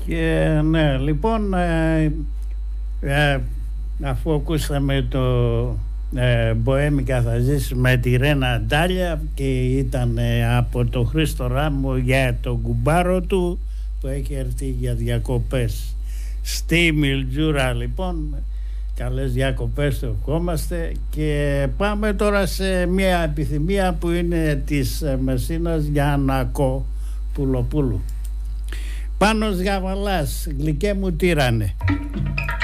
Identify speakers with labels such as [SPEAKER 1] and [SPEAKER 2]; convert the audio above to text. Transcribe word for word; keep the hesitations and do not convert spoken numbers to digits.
[SPEAKER 1] Και ναι, λοιπόν, ε, ε, αφού ακούσαμε το ε, Μποέμικα θα ζήσει με τη Ρένα Αντάλια και ήταν ε, από το Χρήστο Ράμο για τον κουμπάρο του που έχει έρθει για διακοπές στη Μιλτζούρα. Λοιπόν, καλές διακοπές το ευχόμαστε και πάμε τώρα σε μια επιθυμία που είναι της Μεσσίνας για Ανακό Πουλοπούλου. Πάνος Γαβαλάς, γλυκέ μου τύρανε.